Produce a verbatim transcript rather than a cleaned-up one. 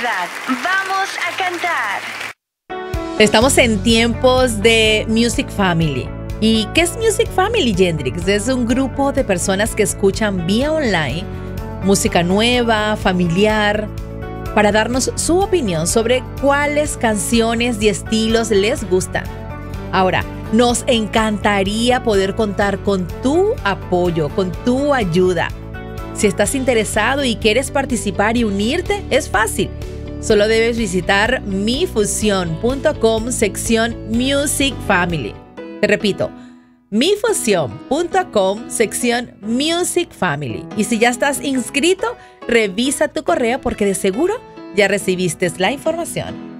verdad. Vamos a cantar. Estamos en tiempos de Music Family. ¿Y qué es Music Family, Yendrix? Es un grupo de personas que escuchan vía online música nueva, familiar, para darnos su opinión sobre cuáles canciones y estilos les gustan. Ahora, nos encantaría poder contar con tu apoyo, con tu ayuda. Si estás interesado y quieres participar y unirte, es fácil. Solo debes visitar mi fusión punto com sección Music Family. Te repito, mi fusión punto com sección Music Family. Y si ya estás inscrito, revisa tu correo porque de seguro ya recibiste la información.